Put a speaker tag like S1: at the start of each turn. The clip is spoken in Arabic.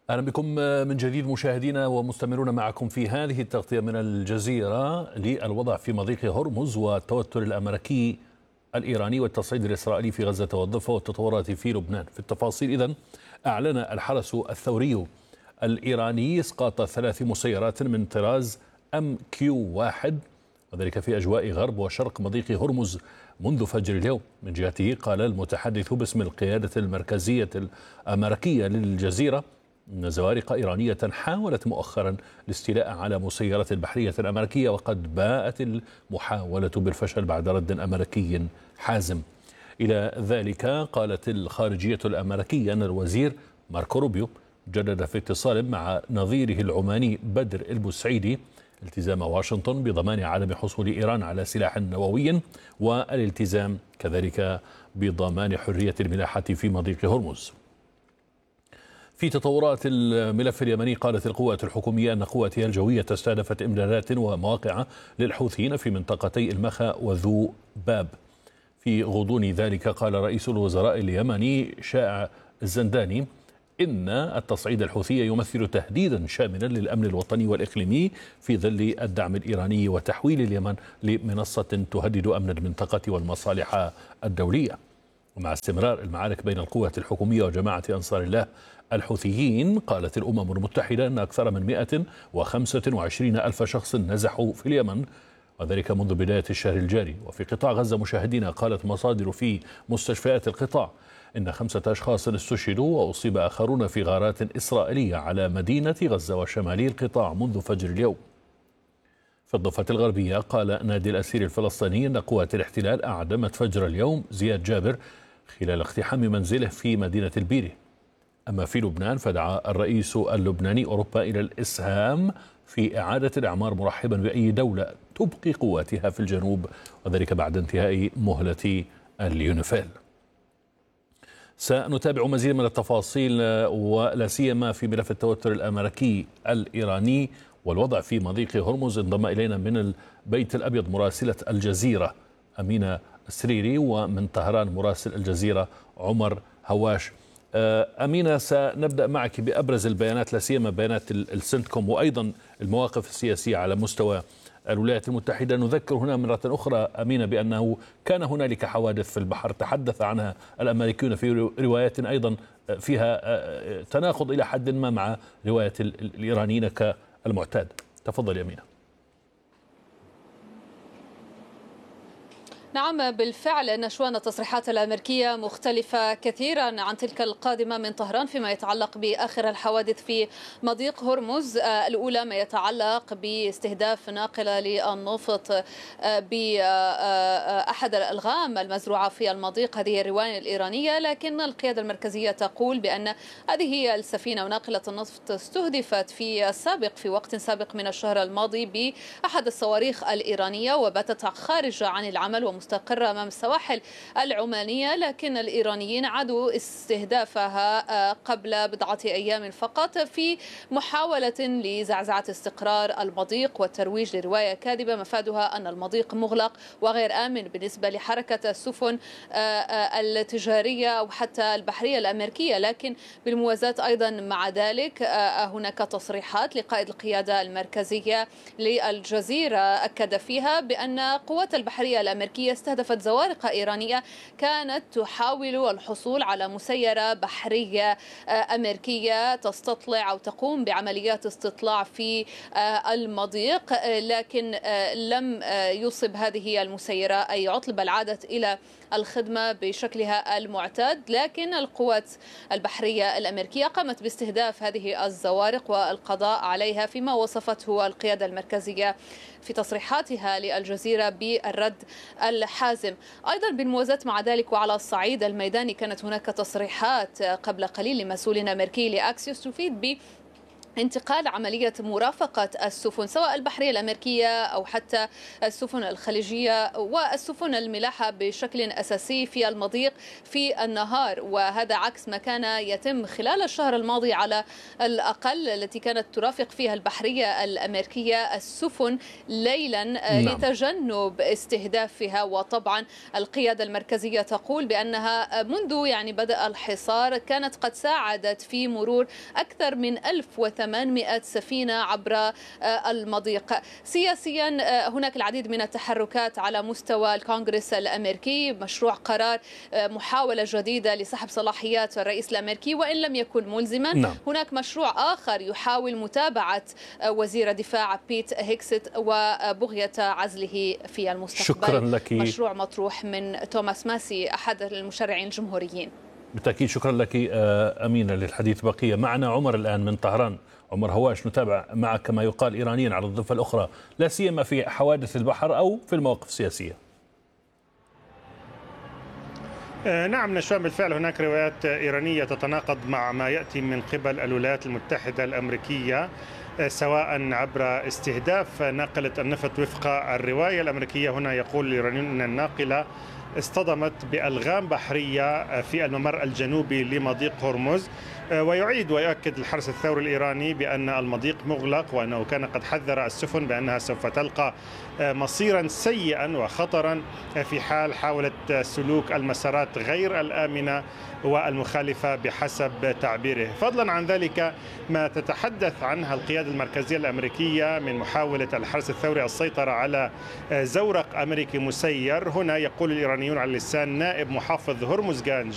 S1: أهلا بكم من جديد مشاهدينا ومستمرون معكم في هذه التغطية من الجزيرة للوضع في مضيق هرمز والتوتر الأمريكي الإيراني والتصعيد الإسرائيلي في غزة والضفة والتطورات في لبنان. في التفاصيل إذن أعلن الحرس الثوري الإيراني إسقاط 3 مسيرات من طراز MQ-1 وذلك في أجواء غرب وشرق مضيق هرمز منذ فجر اليوم. من جهته قال المتحدث باسم القيادة المركزية الأمريكية للجزيرة أن زوارق إيرانية حاولت مؤخرا الاستيلاء على مسيرة بحرية أمريكية، وقد باءت المحاولة بالفشل بعد رد أمريكي حازم. إلى ذلك قالت الخارجية الأمريكية أن الوزير ماركو روبيو جدد في اتصال مع نظيره العماني بدر البوسعيدي التزام واشنطن بضمان عدم حصول إيران على سلاح نووي، والالتزام كذلك بضمان حرية الملاحة في مضيق هرمز. في تطورات الملف اليمني، قالت القوات الحكومية أن قواتها الجوية استهدفت إمدادات ومواقع للحوثيين في منطقتي المخا وذو باب. في غضون ذلك قال رئيس الوزراء اليمني شائع الزنداني إن التصعيد الحوثي يمثل تهديدا شاملا للأمن الوطني والإقليمي في ظل الدعم الإيراني وتحويل اليمن لمنصة تهدد أمن المنطقة والمصالح الدولية. ومع استمرار المعارك بين القوات الحكومية وجماعة أنصار الله الحوثيين، قالت الأمم المتحدة أن أكثر من 125 ألف شخص نزحوا في اليمن، وذلك منذ بداية الشهر الجاري. وفي قطاع غزة مشاهدينا، قالت مصادر في مستشفيات القطاع إن 5 أشخاص استشهدوا وأصيب آخرون في غارات إسرائيلية على مدينة غزة وشمالي القطاع منذ فجر اليوم. في الضفة الغربية قال نادي الأسير الفلسطيني أن قوات الاحتلال أعدمت فجر اليوم زياد جابر خلال اقتحام منزله في مدينة البيرة. أما في لبنان فدعا الرئيس اللبناني أوروبا إلى الإسهام في إعادة الإعمار، مرحبا بأي دولة تبقي قواتها في الجنوب، وذلك بعد انتهاء مهلة اليونيفيل. سنتابع مزيد من التفاصيل ولا سيما في ملف التوتر الأمريكي الإيراني والوضع في مضيق هرمز. انضم إلينا من البيت الأبيض مراسلة الجزيرة أمينة السريري، ومن طهران مراسل الجزيرة عمر هواش. أمينة، سنبدأ معك بأبرز البيانات، لا سيما بيانات السنتكوم وأيضا المواقف السياسية على مستوى الولايات المتحدة. نذكر هنا مرة أخرى أمينة بأنه كان هنالك حوادث في البحر تحدث عنها الأمريكيون في روايات أيضا فيها تناقض إلى حد ما مع رواية الإيرانيين كالمعتاد. تفضل يا أمينة.
S2: نعم بالفعل، نشوان التصريحات الأمريكية مختلفة كثيرا عن تلك القادمة من طهران فيما يتعلق بآخر الحوادث في مضيق هرمز. الأولى ما يتعلق باستهداف ناقلة للنفط بأحد الألغام المزروعة في المضيق، هذه الرواية الإيرانية، لكن القيادة المركزية تقول بأن هذه السفينة وناقلة النفط استهدفت في وقت سابق من الشهر الماضي بأحد الصواريخ الإيرانية وباتت خارجة عن العمل مستقرة أمام السواحل العمانية، لكن الإيرانيين عادوا استهدافها قبل بضعة أيام فقط في محاولة لزعزعة استقرار المضيق والترويج لرواية كاذبة مفادها أن المضيق مغلق وغير آمن بالنسبة لحركة السفن التجارية أو حتى البحرية الأمريكية. لكن بالموازاة أيضا مع ذلك هناك تصريحات لقائد القيادة المركزية للجزيرة أكد فيها بأن قوات البحرية الأمريكية استهدفت زوارق إيرانية كانت تحاول الحصول على مسيرة بحرية أمريكية تستطلع أو تقوم بعمليات استطلاع في المضيق، لكن لم يصب هذه المسيرة أي عطل، بل عادت إلى الخدمة بشكلها المعتاد. لكن القوات البحرية الأمريكية قامت باستهداف هذه الزوارق والقضاء عليها فيما وصفته القيادة المركزية في تصريحاتها للجزيرة بالرد الحازم. أيضا بالموازاة مع ذلك وعلى الصعيد الميداني كانت هناك تصريحات قبل قليل لمسؤول أمريكي لأكسيوس تفيد انتقال عملية مرافقة السفن سواء البحرية الأمريكية أو حتى السفن الخليجية والسفن الملاحة بشكل أساسي في المضيق في النهار، وهذا عكس ما كان يتم خلال الشهر الماضي على الأقل، التي كانت ترافق فيها البحرية الأمريكية السفن ليلا لتجنب استهدافها. وطبعا القيادة المركزية تقول بأنها منذ بدأ الحصار كانت قد ساعدت في مرور أكثر من 1800 سفينة عبر المضيق. سياسيا هناك العديد من التحركات على مستوى الكونغرس الأمريكي، مشروع قرار محاولة جديدة لسحب صلاحيات الرئيس الأمريكي وإن لم يكن ملزما. هناك مشروع آخر يحاول متابعة وزير الدفاع بيت هيكست وبغية عزله في المستقبل.
S1: شكرا لك.
S2: مشروع مطروح من توماس ماسي أحد المشرعين الجمهوريين.
S1: بالتأكيد شكرا لك أمينة. للحديث بقية معنا عمر الآن من طهران. عمر هواش، نتابع معك كما يقال إيرانيا على الضفة الأخرى، لا سيما في حوادث البحر أو في المواقف السياسية.
S3: نعم نشوان، بالفعل هناك روايات إيرانية تتناقض مع ما يأتي من قبل الولايات المتحدة الأمريكية، سواء عبر استهداف ناقلة النفط. وفق الرواية الأمريكية هنا يقول الإيرانيون أن الناقلة اصطدمت بألغام بحرية في الممر الجنوبي لمضيق هرمز، ويعيد ويؤكد الحرس الثوري الإيراني بأن المضيق مغلق وأنه كان قد حذر السفن بأنها سوف تلقى مصيرا سيئا وخطرا في حال حاولت سلوك المسارات غير الآمنة والمخالفة بحسب تعبيره. فضلا عن ذلك ما تتحدث عنها القيادة المركزية الأمريكية من محاولة الحرس الثوري السيطرة على زورق أمريكي مسير، هنا يقول الإيرانيون على لسان نائب محافظ هرمزغان